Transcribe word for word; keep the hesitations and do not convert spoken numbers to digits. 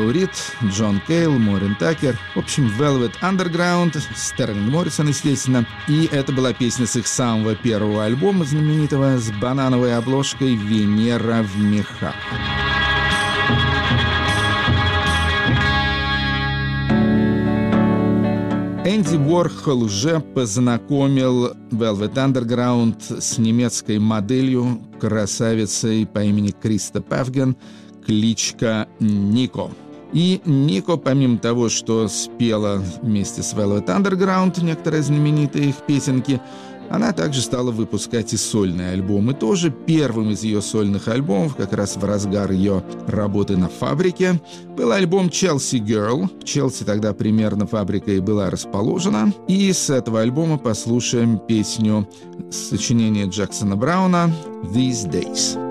Лу Рид, Джон Кейл, Морин Такер. В общем, Velvet Underground, Стерлинг Моррисон, естественно. И это была песня с их самого первого альбома знаменитого с банановой обложкой «Венера в мехах». Энди Уорхол уже познакомил Velvet Underground с немецкой моделью, красавицей по имени Криста Павген, кличка Нико. И Нико, помимо того, что спела вместе с Velvet Underground некоторые знаменитые их песенки, она также стала выпускать и сольные альбомы. Тоже первым из ее сольных альбомов, как раз в разгар ее работы на фабрике, был альбом «Chelsea Girl». В Челси тогда примерно фабрика и была расположена. И с этого альбома послушаем песню сочинения Джексона Брауна «These Days».